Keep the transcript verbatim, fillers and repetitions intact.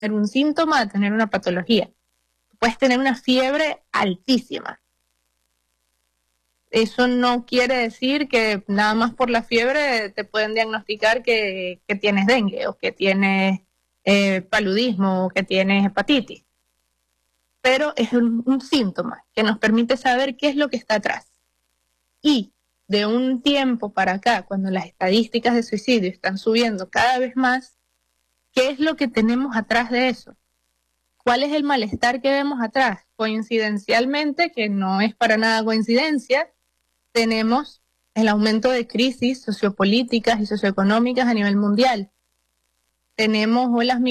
tener un síntoma a tener una patología. Puedes tener una fiebre altísima. Eso no quiere decir que nada más por la fiebre te pueden diagnosticar que, que tienes dengue o que tienes eh, paludismo o que tienes hepatitis. Pero es un, un síntoma que nos permite saber qué es lo que está atrás. Y de un tiempo para acá, cuando las estadísticas de suicidio están subiendo cada vez más, ¿qué es lo que tenemos atrás de eso? ¿Cuál es el malestar que vemos atrás? Coincidencialmente, que no es para nada coincidencia, tenemos el aumento de crisis sociopolíticas y socioeconómicas a nivel mundial. Tenemos olas